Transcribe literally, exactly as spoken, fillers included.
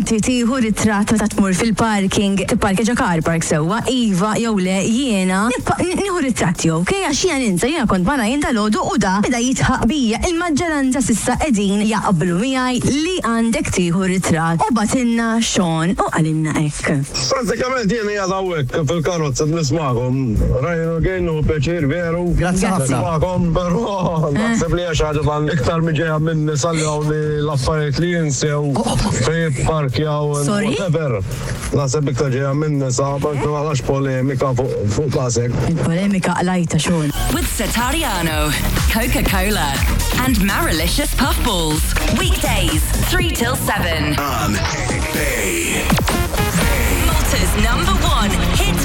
inti tieħu ritratt ta' tmur fil-parking, tipparkeġa car park sewwa, iva jew le jiena nieħu ritratt jew, kej għax jiena ninsa jiena kont ma ngħid tal-għodu u da beda jitħaq bija il-maġġoranza s'issa qegħdin jaqblu miegħi li għandek tieħu ritratt. U batilna Sean u għalinna hekk. Pratikament jiena qiegħed hawnhekk fil-karozza nisma'kom. Rajnu kienu pjaċir veru. Grazzi ħafna. Nisma'kom, però naħseb li hija xi ħaġa tal iktar miġejja minn saljaw li l-affarijiet li jinsew fejn parkjaw whatever. Naħseb iktar ġejja minn nisa ma għalax polemika fuq klasek. Il-polemika qlajta Sean. With Satariano, Coca-Cola and Marilicious Puffballs. Weekdays, three till seven. On Bay. Malta's number